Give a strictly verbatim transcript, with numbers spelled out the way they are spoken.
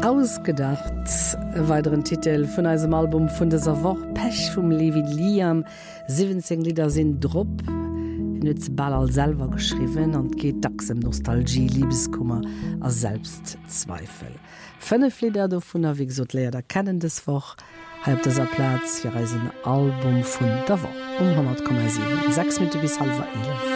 Ausgedacht, e weiteren Titel vun eisem Album vun dieser Woche, Pech vum Levi Liam, siebzehn Lieder sind drop, net Ball selber geschrieben und geht daxem Nostalgie, Liebeskummer a Selbstzweifel. Fünf Lieder davon wie gesagt leider kennen des Woch, halb dieser Platz für ein Album von der Woche um hundert Komma sieben, sechs Minuten bis halb elf.